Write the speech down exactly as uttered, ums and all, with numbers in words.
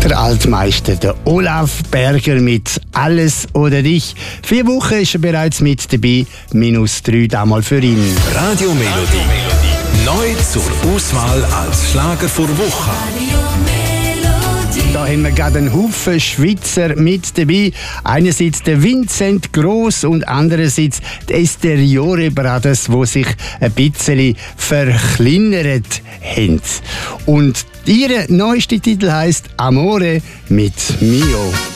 Der Altmeister, der Olaf Berger mit «Alles oder dich». Vier Wochen ist er bereits mit dabei, minus drei damals für ihn. Radiomelodie. Neu zur Auswahl als Schlager vor Woche. Da haben wir gerade einen Haufen Schweizer mit dabei. Einerseits der Vincent Gross und andererseits die Esteriore Brothers, die sich ein bisschen verkleinert haben. Und ihr neuester Titel heisst «Amore mit Mio».